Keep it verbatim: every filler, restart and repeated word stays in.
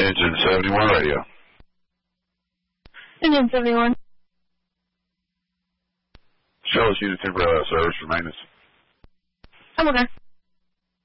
Engine seventy-one radio. Engine seventy-one. Show us unit temporary service for maintenance. I'm okay.